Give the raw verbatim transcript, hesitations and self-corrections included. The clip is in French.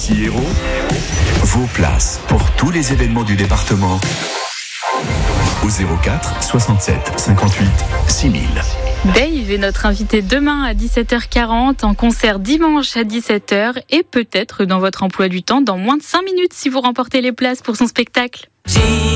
Ici Hérault, vos places pour tous les événements du département au zéro quatre soixante-sept cinquante-huit six mille. Dave est notre invité demain à dix-sept heures quarante, en concert dimanche à dix-sept heures et peut-être dans votre emploi du temps dans moins de cinq minutes si vous remportez les places pour son spectacle.